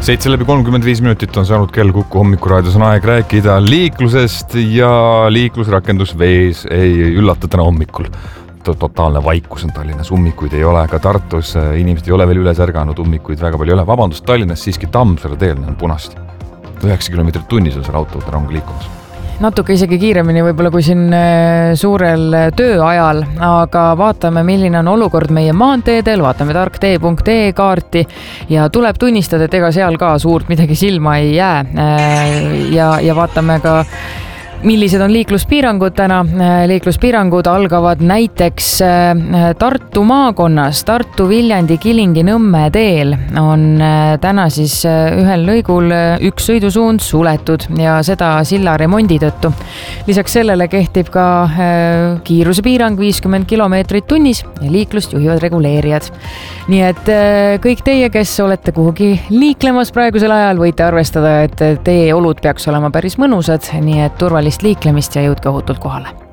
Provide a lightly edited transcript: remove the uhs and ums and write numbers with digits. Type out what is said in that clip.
7:35 on saanud kell Kuku hommikuraadios, on aeg rääkida liiklusest ja liiklusrakendus Vees ei üllata täna hommikul. Totaalne vaikus on Tallinnas, ummikuid ei ole, ka Tartus inimesed ei ole veel üles ärganud, ummikuid väga palju ei ole. Vabandust, Tallinnas siiski Tammsaare teel on punasti. 9 kilomeetrit tunnis on seal autod rong liikumas. Natuke isegi kiiremini võib-olla kui siin suurel tööajal, aga vaatame, milline on olukord meie maanteedel, vaatame tarktee.ee kaarti ja tuleb tunnistada, et ega seal ka suurt midagi silma ei jää ja vaatame ka millised on liikluspiirangud täna. Liikluspiirangud algavad näiteks Tartu maakonnas, Tartu, Viljandi, Kilingi, Nõmme teel on täna siis ühel lõigul üks sõidusuund suletud ja seda silla remondi tõttu. Lisaks sellele kehtib ka kiirusepiirang 50 kilomeetrit tunnis ja liiklust juhivad reguleerijad. Nii et kõik teie, kes olete kuhugi liiklemas praegusel ajal, võite arvestada, et teie olud peaks olema päris mõnusad, nii et turvalist liiklemist ja jõudke ohutult kohale.